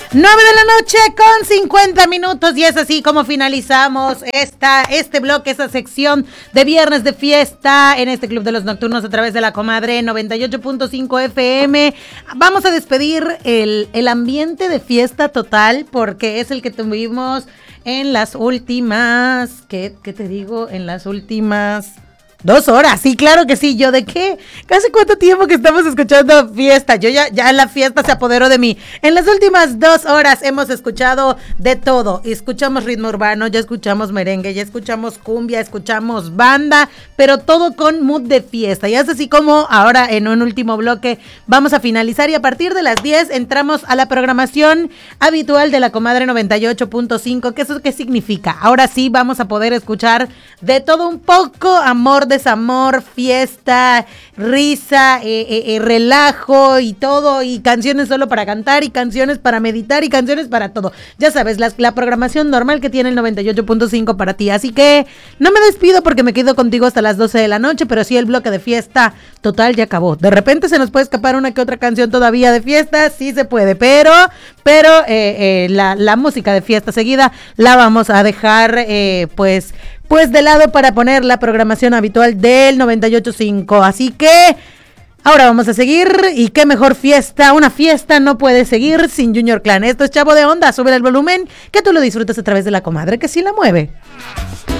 9 de la noche con 50 minutos y es así como finalizamos este bloque, esta sección de viernes de fiesta en este Club de los Nocturnos a través de la Comadre 98.5 FM. Vamos a despedir el ambiente de fiesta total porque es el que tuvimos en las últimas, ¿qué te digo? En las últimas 2 horas, sí, claro que sí. ¿Yo de qué? ¿Hace cuánto tiempo que estamos escuchando fiesta? Yo ya la fiesta se apoderó de mí. En las últimas 2 horas hemos escuchado de todo. Escuchamos ritmo urbano, ya escuchamos merengue, ya escuchamos cumbia, escuchamos banda, pero todo con mood de fiesta. Y es así como ahora en un último bloque vamos a finalizar y a partir de las 10 entramos a la programación habitual de la Comadre 98.5. ¿Qué eso qué significa? Ahora sí vamos a poder escuchar de todo un poco, amor, desamor, fiesta, risa, relajo y todo, y canciones solo para cantar, y canciones para meditar, y canciones para todo. Ya sabes, la programación normal que tiene el 98.5 para ti. Así que no me despido porque me quedo contigo hasta las 12 de la noche, pero sí el bloque de fiesta total ya acabó. De repente se nos puede escapar una que otra canción todavía de fiesta, sí se puede, pero la música de fiesta seguida la vamos a dejar pues de lado para poner la programación habitual del 98.5. Así que ahora vamos a seguir y qué mejor fiesta, una fiesta no puede seguir sin Junior Clan. Esto es Chavo de Onda, sube el volumen que tú lo disfrutas a través de la Comadre que sí la mueve.